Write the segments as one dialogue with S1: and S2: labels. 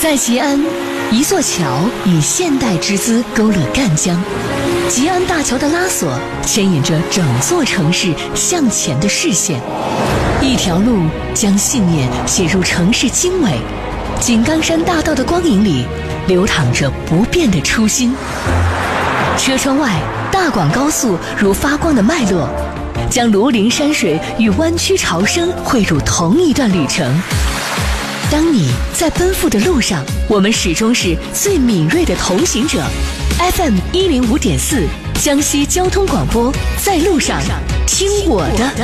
S1: 在吉安，一座桥以现代之姿勾勒赣江。吉安大桥的拉索牵引着整座城市向前的视线，一条路将信念写入城市经纬。井冈山大道的光影里，流淌着不变的初心。车窗外，大广高速如发光的脉络，将庐陵山水与湾区潮生汇入同一段旅程。当你在奔赴的路上，我们始终是最敏锐的同行者。FM 105.4，江西交通广播，在路上听我的。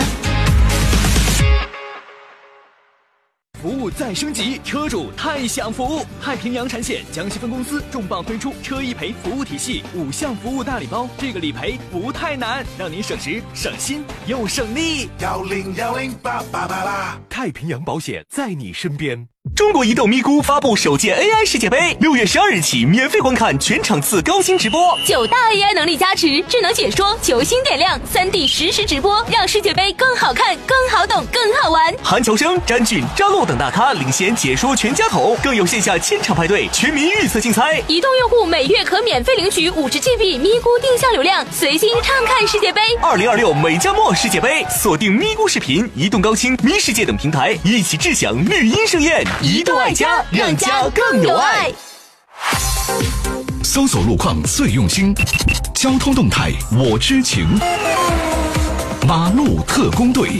S2: 服务再升级，车主太享服务。太平洋产险江西分公司重磅推出车一赔服务体系，5项服务大礼包，这个理赔不太难，让您省时省心又省力。1010888，太平洋保险在你身边。
S3: 中国移动咪咕发布首届 AI 世界杯，6月12日起免费观看全场次高清直播
S4: ，9大 AI 能力加持，智能解说，球星点亮，3D 实时直播，让世界杯更好看、更好懂、更好玩。
S3: 韩乔生、詹俊、张璐等大咖领衔解说全家桶，更有线下千场派对、全民预测竞猜。
S4: 移动用户每月可免费领取50GB 咪咕定向流量，随心畅看世界杯。
S3: 2026美加墨世界杯，锁定咪咕视频、移动高清、咪世界等平台，一起智享绿茵盛宴。
S4: 移动爱家，让家更有爱。
S5: 搜索路况最用心，交通动态我知情。马路特工队。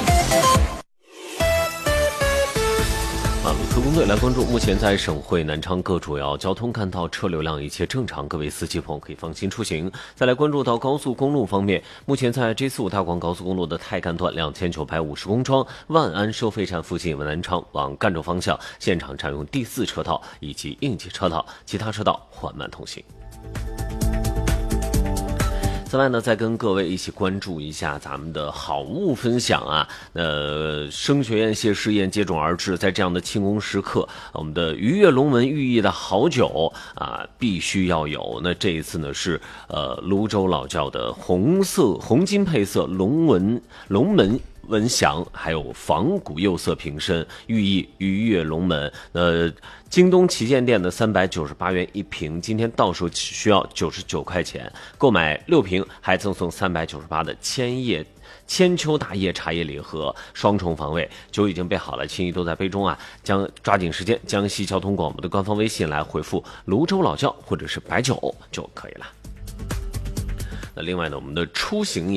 S6: 马路特工队来关注，目前在省会南昌各主要交通干道车流量一切正常，各位司机朋友可以放心出行。再来关注到高速公路方面，目前在 G45大广高速公路的太干段2950公庄万安收费站附近，南昌往赣州方向现场占用第4车道以及应急车道，其他车道缓慢通行。此外呢，再跟各位一起关注一下咱们的好物分享啊。升学宴谢师宴接踵而至，在这样的庆功时刻，我们的鱼跃龙门寓意的好酒啊，必须要有。那这一次呢是泸州老窖的红金配色龙门文祥，还有仿古釉色瓶身，寓意鱼跃龙门。京东旗舰店的398元一瓶，今天到手只需要99块钱，购买6瓶还赠送398的千秋大业茶叶礼盒，双重防卫。酒已经备好了，心意都在杯中啊！将抓紧时间，江西交通广播的官方微信来回复泸州老窖或者是白酒就可以了。那另外呢，我们的出行